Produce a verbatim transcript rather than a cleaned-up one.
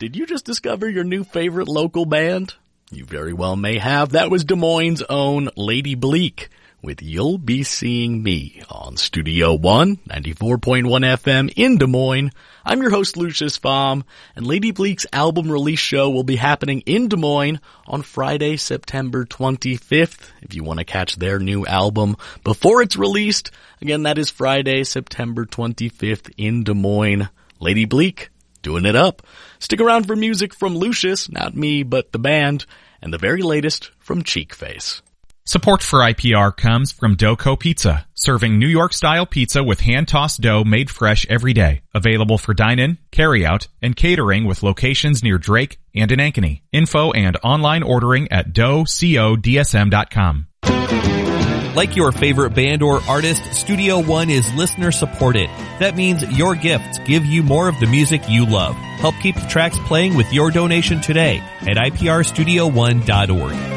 Did you just discover your new favorite local band? You very well may have. That was Des Moines' own Lady Bleak with You'll Be Seeing Me on Studio One, ninety-four point one F M in Des Moines. I'm your host, Lucius Baum, and Lady Bleak's album release show will be happening in Des Moines on Friday, September twenty-fifth. If you want to catch their new album before it's released, again, that is Friday, September twenty-fifth in Des Moines. Lady Bleak, doing it up. Stick around for music from Lucius, not me, but the band, and the very latest from Cheekface. Support for I P R comes from Doco Pizza, serving New York-style pizza with hand-tossed dough made fresh every day. Available for dine-in, carry-out, and catering with locations near Drake and in Ankeny. Info and online ordering at dough co d s m dot com. Like your favorite band or artist, Studio One is listener supported. That means your gifts give you more of the music you love. Help keep the tracks playing with your donation today at I P R studio one dot org.